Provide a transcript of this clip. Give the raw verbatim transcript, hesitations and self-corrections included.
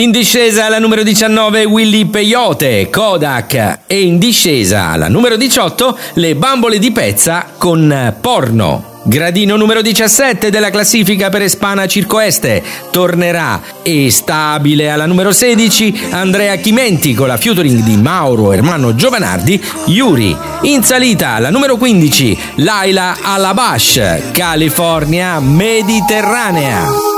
In discesa alla numero diciannove Willy Peyote, Kodak. E in discesa alla numero diciotto le Bambole di Pezza con Porno. Gradino numero diciassette della classifica per Espana Circo Este tornerà. E stabile alla numero sedici Andrea Chimenti con la featuring di Mauro Ermanno Giovanardi, Yuri. In salita alla numero quindici Laila Alabash, California Mediterranea.